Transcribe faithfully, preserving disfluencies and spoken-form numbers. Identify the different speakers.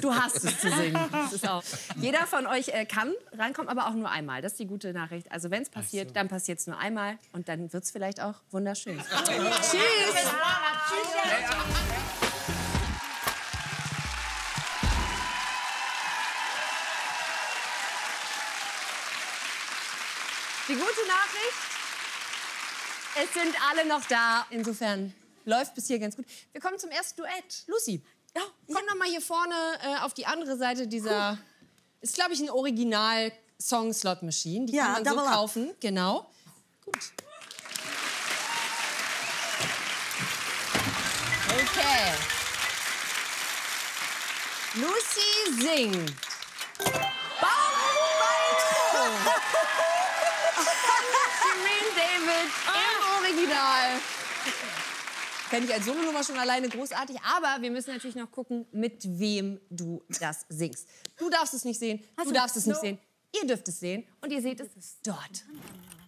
Speaker 1: Du hast es zu singen. Das ist auch. Jeder von euch äh, kann reinkommen, aber auch nur einmal. Das ist die gute Nachricht. Also wenn es passiert, so. dann passiert es nur einmal. Und dann wird es vielleicht auch wunderschön. Tschüss. Die gute Nachricht, es sind alle noch da. Insofern läuft bis hier ganz gut. Wir kommen zum ersten Duett. Lucy, ja, komm doch mal hier vorne äh, auf die andere Seite dieser... Cool. Ist, glaube ich, ein Original-Song-Slot-Machine. Die
Speaker 2: ja,
Speaker 1: kann man so kaufen. Up. Genau. Gut. Okay. Lucy singt. David im Original. Fände ich als Solonummer schon alleine großartig. Aber wir müssen natürlich noch gucken, mit wem du das singst. Du darfst es nicht sehen, du darfst es nicht sehen. Ihr dürft es sehen und ihr seht es dort.